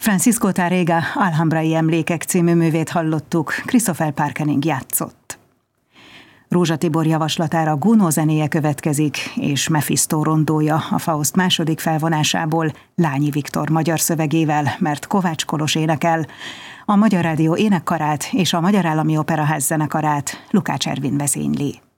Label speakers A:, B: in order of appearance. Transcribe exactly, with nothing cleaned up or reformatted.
A: Francisco Tárrega Alhambrai emlékek című művét hallottuk, Christopher Parkening játszott. Rózsa Tibor javaslatára Gounod zenéje következik, és Mephisto rondója a Faust második felvonásából Lányi Viktor magyar szövegével, mert Kovács Kolos énekel. A Magyar Rádió énekkarát és a Magyar Állami Operaház zenekarát Lukács Ervin vezényli.